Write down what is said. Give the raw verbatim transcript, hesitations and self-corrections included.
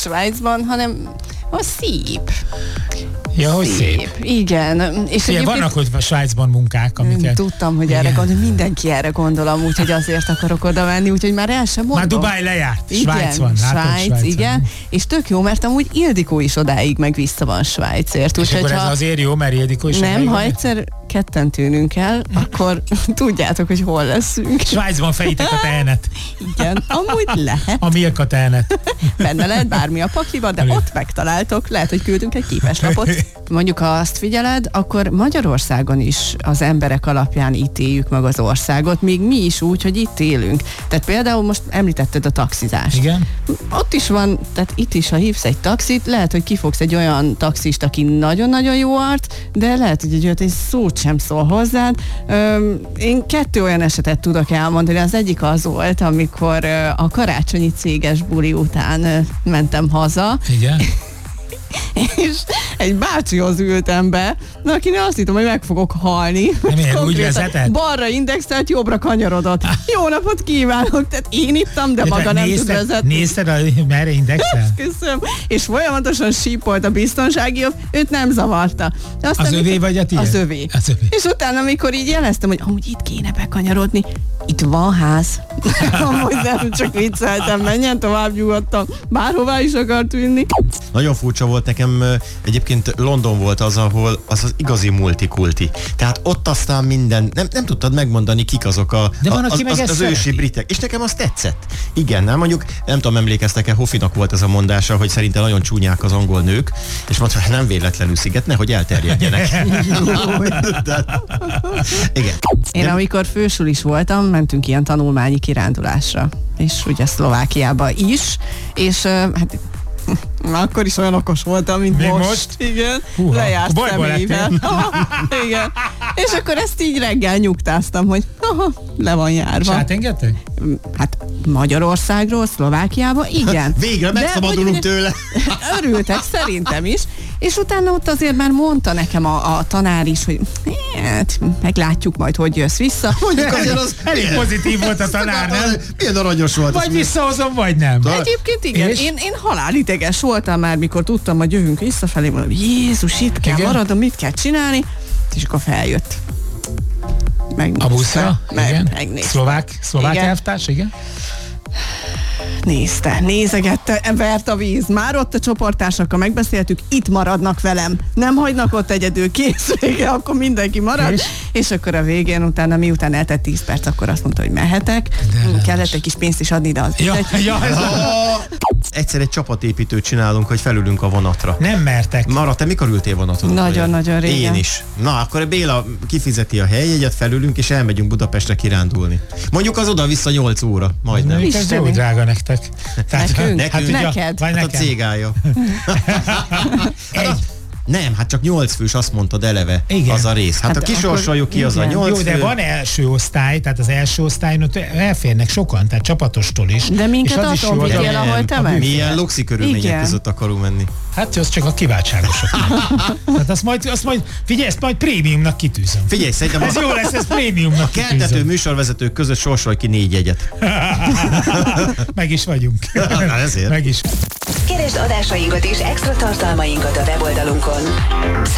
Svájcban, hanem a szép. Ja, hogy szép. szép. Igen. És Ugye, vannak ott a Svájcban munkák, amiket... Tudtam, hogy erre gondol, mindenki erre gondol, úgyhogy azért akarok oda menni, úgyhogy már el sem mondom. Már Dubáj lejárt, igen, Svájc van. Svájc, Svájc igen. És tök jó, mert amúgy Ildikó is odáig meg vissza van Svájcért. És akkor ez ha... azért jó, mert Ildikó is... Nem, ha egyszer ketten tűnünk el, akkor tudjátok, hogy hol leszünk. Svájcban fejítek a tehenet. Igen, amúgy lehet. A Milka tehenet. Benne lehet bármi a pakliba, de ott megtaláltok. Lehet, hogy küldünk egy képeslapot. Mondjuk, ha azt figyeled, akkor Magyarországon is az emberek alapján ítéljük meg az országot, még mi is úgy, hogy itt élünk. Tehát például most említetted a taxizást. Igen. Ott is van, tehát itt is, ha hívsz egy taxit, lehet, hogy kifogsz egy olyan taxist, aki nagyon-nagyon jó arc, de lehet, hogy egy olyat, egy szót sem szól hozzád. Öm, én kettő olyan esetet tudok elmondani. Az egyik az volt, amikor ö, a karácsonyi céges buli után ö, mentem haza. Igen. És egy bácsihoz ültem be, na akinek azt hittem, hogy meg fogok halni. Nem ilyen, úgy vezetett? Balra indexelt, jobbra kanyarodott. Jó napot kívánok! Tehát én ittam, de, de maga nem tud vezetni. Nézted, a, merre indexel? Köszönöm. És folyamatosan sípolt a biztonsági jobb, őt nem zavarta. Aztán, az övé mikor, vagy a tiéd? Az övé. Az övé. És utána, amikor így jeleztem, hogy amúgy itt kéne bekanyarodni, itt van ház. Amúgy nem, csak vicceltem, menjen tovább nyugodtan. Bárhová is akart vinni. Nagyon furcsa volt nekem, egyébként London volt az, ahol az az igazi multikulti. Tehát ott aztán minden, nem, nem tudtad megmondani, kik azok a, De van, az, aki az, az, az ősi britek. És nekem az tetszett. Igen, nem mondjuk, nem tudom, emlékeztek-e, Hoffinak volt ez a mondása, hogy szerintem nagyon csúnyák az angol nők, és mondta, hogy nem véletlenül sziget, nehogy elterjedjenek. Igen. Én amikor fősulis voltam, mentünk ilyen tanulmányi kirándulásra. És ugye Szlovákiába is, és hát akkor is olyan okos voltam, mint Még most. most? Igen. Húha, lejárt személyvel. Igen. És akkor ezt így reggel nyugtáztam, hogy aha, le van járva. És átengedtek? Hát Magyarországról, Szlovákiába, igen. Végre megszabadulunk tőle. Örültek, szerintem is. És utána ott azért már mondta nekem a, a tanár is, hogy hát, meglátjuk majd, hogy jössz vissza. Mondjuk azért az elég pozitív volt a tanár, nem? Milyen aranyos volt. Vagy visszahozom, vagy nem. Egyébként igen, én, én halálideges voltam már, mikor tudtam, hogy jövünk visszafelé, mondom, Jézus, itt kell igen? maradnom, mit kell csinálni, és akkor feljött. Megnézte. A buszra? Meg, igen. Megnézte. Szlovák, szlovák elvtárs, igen? Nézte, nézegette, vert a víz. Már ott a csoporttársakkal megbeszéltük, itt maradnak velem. Nem hagynak ott egyedül, kész vége, akkor mindenki marad. És, és akkor a végén, utána miután eltett tíz perc, akkor azt mondta, hogy mehetek. De kellett egy kis pénzt is adni, de az ja, ja, ez a... Egyszer egy csapatépítőt csinálunk, hogy felülünk a vonatra. Nem mertek. Mara, te mikor ültél vonaton? Nagyon-nagyon régen. Én is. Na, akkor Béla kifizeti a helyjegyet, felülünk, és elmegyünk Budapestre kirándulni. Mondjuk az oda-vissza nyolc óra, majdnem. Nem, ez jó drága nektek. Tehát, nekünk? Nekünk? Hát, neked? Vagy hát nekem. a cégája. Egy. Nem, hát csak nyolc fős, azt mondtad eleve. Igen. Az a rész. Hát, hát a kisorsoljuk ki, az a nyolc Jó, de fő. van első osztály, tehát az első osztályon ott elférnek sokan, tehát csapatostól is. De minket attól vigyél, ahol te meg. Milyen luxi körülmények között akarunk menni. Hát az csak a kiváltságosok. Tehát azt majd, azt majd, figyelj, ezt majd prémiumnak kitűzöm. Figyelj, szerintem ez a... jó lesz, ez prémiumnak kitűzöm. Keltető műsorvezetők között sorsolj ki négy jegyet. Meg is vagyunk. Na, ezért. Meg is. Keresd adásainkat és extra tartalmainkat a weboldalunkon.